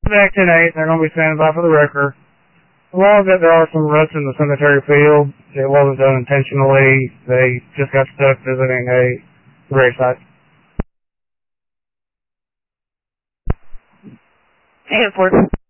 Back tonight, they're going to be standing by for the record. As long as there are some ruts in the cemetery field, it wasn't done intentionally. They just got stuck visiting a grave site. Hey, 4.